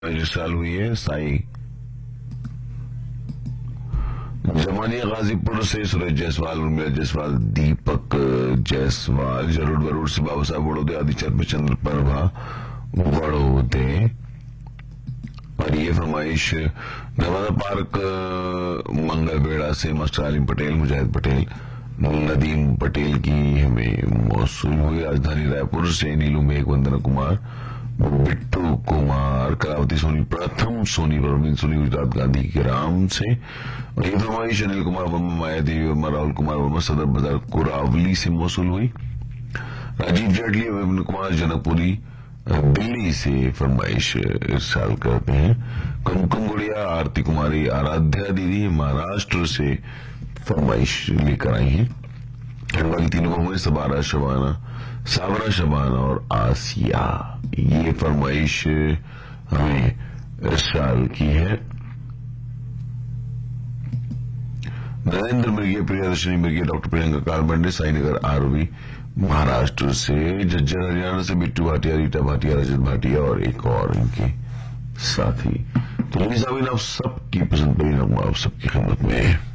इस साल हुई है साई जमानिया गाजीपुर से सुरेश जायसवाल, उर्मिला जायसवाल, दीपक जायसवाल, जरूर वरूर से बाबा साहब बड़ोदे, आदि चंद्र प्रभा बड़ोदे। और ये फरमाइश नवादा पार्क मंगलबेड़ा से मास्टर आलिम पटेल, मुजाहिद पटेल, नदीम पटेल की हमें मौसूल हुई। राजधानी रायपुर से नीलू मेघ, वंदना कुमार, बिट्टू कुमार, कलावती सोनी, प्रथम सोनी, परवीन सोनी, गुजरात गांधी के राम से। और ये फरमाइश अनिल कुमार वर्मा, माया देवी वर्मा, राहुल कुमार वर्मा, सदर बाजार कुरावली से मौसूल हुई। राजीव जेटली, विपिन कुमार, जनकपुरी दिल्ली से फरमाइश इस साल करते हैं। कुमकुम गुड़िया, आरती कुमारी, आराध्या दीदी महाराष्ट्र से फरमाइश लेकर आई है। खंडवा की तीनों बहुएं सबारा शबाना, साबरा शबाना और आसिया, ये फरमाइश हमें इस साल की है। नरेंद्र मिर्गे, प्रियदर्शनी मिर्गे, डॉक्टर प्रियंका कारबंडे, साईनगर आरवी महाराष्ट्र से, झज्जर हरियाणा से बिट्टू भाटिया, रीटा भाटिया, रजत भाटिया और एक और इनके साथी। तो साहब आप सबकी पसंद पड़ी आप सबकी खिदमत में